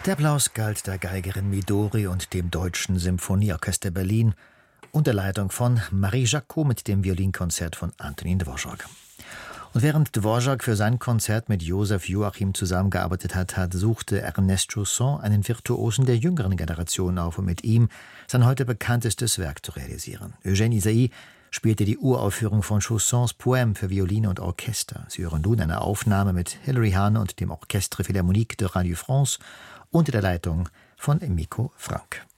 Der Applaus galt der Geigerin Midori und dem Deutschen Symphonieorchester Berlin unter Leitung von Marie Jacquot mit dem Violinkonzert von Antonin Dvorak. Und während Dvorak für sein Konzert mit Joseph Joachim zusammengearbeitet hat, suchte Ernest Chausson einen Virtuosen der jüngeren Generation auf, um mit ihm sein heute bekanntestes Werk zu realisieren. Eugène Ysaÿe spielte die Uraufführung von Chaussons Poème für Violine und Orchester. Sie hören nun eine Aufnahme mit Hilary Hahn und dem Orchestre Philharmonique de Radio France unter der Leitung von Miko Frank.